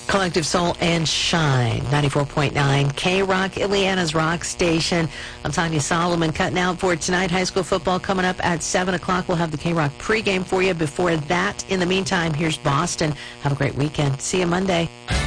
Collective Soul and Shine, 94.9 K-Rock, Ileana's Rock Station. I'm Tanya Solomon cutting out for tonight. High school football coming up at 7 o'clock. We'll have the K-Rock pregame for you. Before that, in the meantime, here's Boston. Have a great weekend. See you Monday.